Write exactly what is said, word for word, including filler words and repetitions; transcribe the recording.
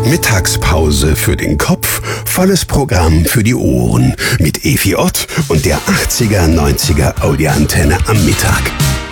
Mittagspause für den Kopf, volles Programm für die Ohren. Mit Evi Ott und der achtziger neunziger Audioantenne am Mittag.